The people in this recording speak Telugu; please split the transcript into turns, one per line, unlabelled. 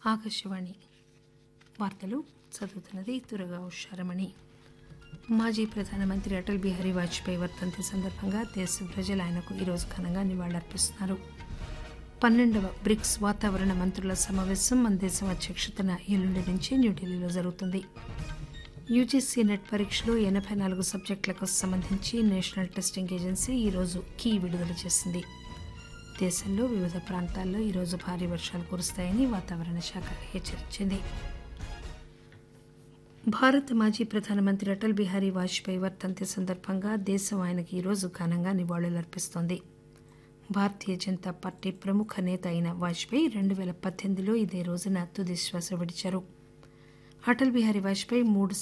ఆకాశవాణి వార్తలు చదువుతున్నది దుర్గా ఉషారమణి. మాజీ ప్రధానమంత్రి అటల్ బిహారీ వాజ్పేయి వర్ధంతి సందర్భంగా దేశ ప్రజలు ఆయనకు ఈరోజు ఘనంగా నివాళులర్పిస్తున్నారు. 12వ బ్రిక్స్ వాతావరణ మంత్రుల సమావేశం మన దేశం అధ్యక్షతన ఎల్లుండి నుంచి న్యూఢిల్లీలో జరుగుతుంది. యూజీసీ నెట్ పరీక్షలు 84 సబ్జెక్టులకు సంబంధించి నేషనల్ టెస్టింగ్ ఏజెన్సీ ఈరోజు కీ విడుదల చేసింది. దేశంలో వివిధ ప్రాంతాల్లో ఈరోజు భారీ వర్షాలు కురుస్తాయని వాతావరణ శాఖ హెచ్చరించింది. భారత మాజీ ప్రధానమంత్రి అటల్ బిహారీ వాజ్పేయి వర్ధంతి సందర్భంగా దేశం ఆయనకు ఈరోజు ఘనంగా నివాళులర్పిస్తోంది. భారతీయ జనతా పార్టీ ప్రముఖ నేత అయిన వాజ్పేయి 2018లో ఇదే రోజున తుది శ్వాస విడిచారు. అటల్ బిహారీ వాజ్పేయి 3